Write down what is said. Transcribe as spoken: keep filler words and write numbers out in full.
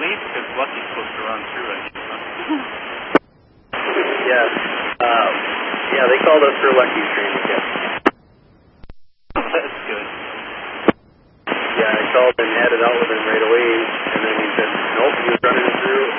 leave? Because Lucky's supposed to run through it. Yeah. Um, yeah, they called us for Lucky's train again. That's good. Yeah, I called and had it out with him right away, and then he said, nope, he was running through.